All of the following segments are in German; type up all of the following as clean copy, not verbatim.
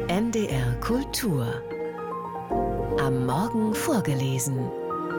NDR Kultur. Am Morgen vorgelesen.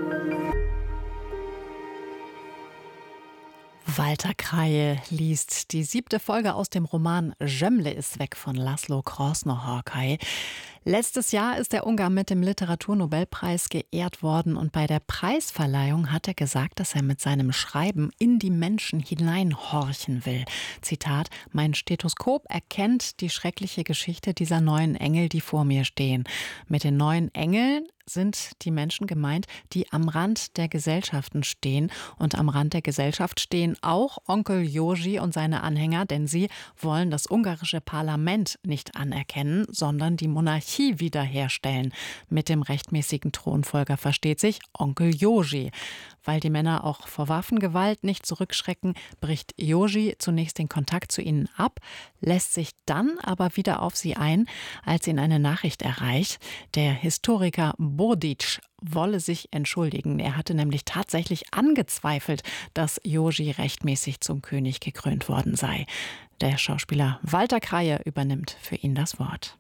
Walter Kraje liest die 7. Folge aus dem Roman Gömle ist weg von László Krasznahorkai. Letztes Jahr ist der Ungar mit dem Literaturnobelpreis geehrt worden und bei der Preisverleihung hat er gesagt, dass er mit seinem Schreiben in die Menschen hineinhorchen will. Zitat: Mein Stethoskop erkennt die schreckliche Geschichte dieser neuen Engel, die vor mir stehen. Mit den neuen Engeln sind die Menschen gemeint, die am Rand der Gesellschaften stehen. Und am Rand der Gesellschaft stehen auch Onkel Joži und seine Anhänger, denn sie wollen das ungarische Parlament nicht anerkennen, sondern die Monarchie wiederherstellen. Mit dem rechtmäßigen Thronfolger versteht sich Onkel Joži. Weil die Männer auch vor Waffengewalt nicht zurückschrecken, bricht Joži zunächst den Kontakt zu ihnen ab, lässt sich dann aber wieder auf sie ein, als ihn eine Nachricht erreicht. Der Historiker Bohdic wolle sich entschuldigen. Er hatte nämlich tatsächlich angezweifelt, dass Joži rechtmäßig zum König gekrönt worden sei. Der Schauspieler Walter Kraje übernimmt für ihn das Wort.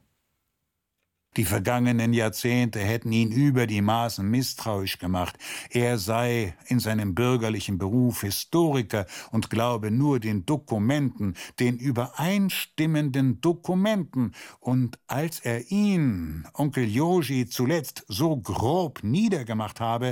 Die vergangenen Jahrzehnte hätten ihn über die Maßen misstrauisch gemacht. Er sei in seinem bürgerlichen Beruf Historiker und glaube nur den Dokumenten, den übereinstimmenden Dokumenten. Und als er ihn, Onkel Joži, zuletzt so grob niedergemacht habe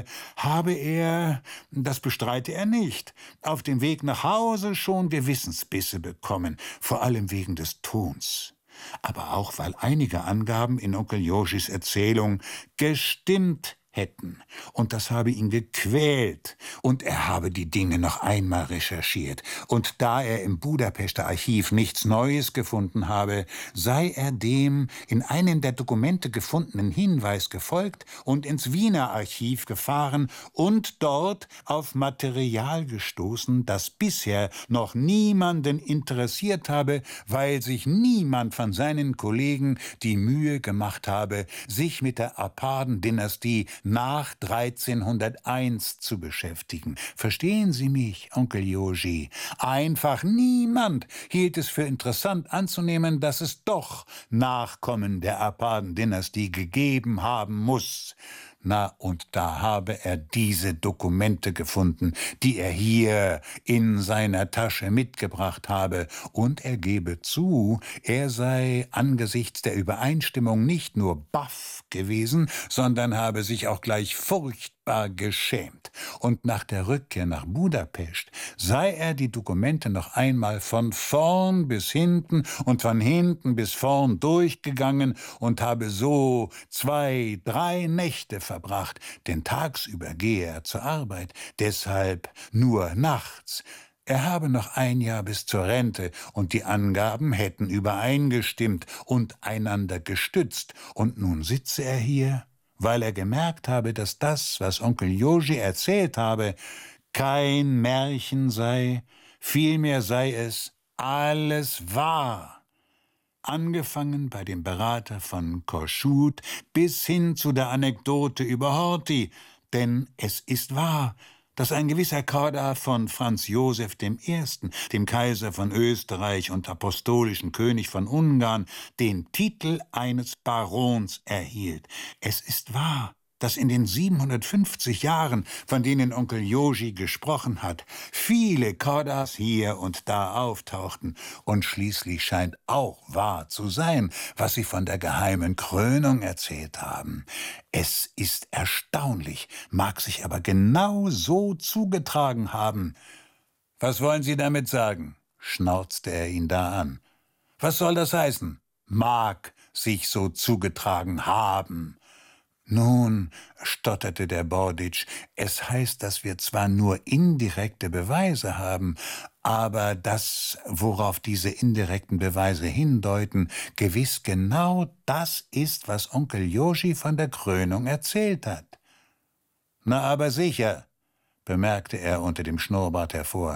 er, das bestreite er nicht, auf dem Weg nach Hause schon Gewissensbisse bekommen, vor allem wegen des Tons. Aber auch, weil einige Angaben in Onkel Jožis Erzählung gestimmt hätten. Und das habe ihn gequält. Und er habe die Dinge noch einmal recherchiert. Und da er im Budapester Archiv nichts Neues gefunden habe, sei er dem in einem der Dokumente gefundenen Hinweis gefolgt und ins Wiener Archiv gefahren und dort auf Material gestoßen, das bisher noch niemanden interessiert habe, weil sich niemand von seinen Kollegen die Mühe gemacht habe, sich mit der Aparden-Dynastie nach 1301 zu beschäftigen. Verstehen Sie mich, Onkel Joži? Einfach niemand hielt es für interessant anzunehmen, dass es doch Nachkommen der Aparden-Dynastie gegeben haben muss. Na, und da habe er diese Dokumente gefunden, die er hier in seiner Tasche mitgebracht habe. Und er gebe zu, er sei angesichts der Übereinstimmung nicht nur baff gewesen, sondern habe sich auch gleich furchtbar geschämt. Und nach der Rückkehr nach Budapest sei er die Dokumente noch einmal von vorn bis hinten und von hinten bis vorn durchgegangen und habe so 2, 3 Nächte verbracht, denn tagsüber gehe er zur Arbeit, deshalb nur nachts. Er habe noch 1 Jahr bis zur Rente und die Angaben hätten übereingestimmt und einander gestützt. Und nun sitze er hier, weil er gemerkt habe, dass das, was Onkel Joži erzählt habe, kein Märchen sei, vielmehr sei es alles wahr. Angefangen bei dem Berater von Kossuth bis hin zu der Anekdote über Horthy. Denn es ist wahr, dass ein gewisser Korda von Franz Josef I., dem Kaiser von Österreich und apostolischen König von Ungarn, den Titel eines Barons erhielt. Es ist wahr, dass in den 750 Jahren, von denen Onkel Joži gesprochen hat, viele Kordas hier und da auftauchten. Und schließlich scheint auch wahr zu sein, was sie von der geheimen Krönung erzählt haben. Es ist erstaunlich, mag sich aber genau so zugetragen haben. »Was wollen Sie damit sagen?« schnauzte er ihn da an. »Was soll das heißen? Mag sich so zugetragen haben.« »Nun«, stotterte der Bohdic, »es heißt, dass wir zwar nur indirekte Beweise haben, aber das, worauf diese indirekten Beweise hindeuten, gewiss genau das ist, was Onkel Joži von der Krönung erzählt hat.« »Na, aber sicher«, bemerkte er unter dem Schnurrbart hervor.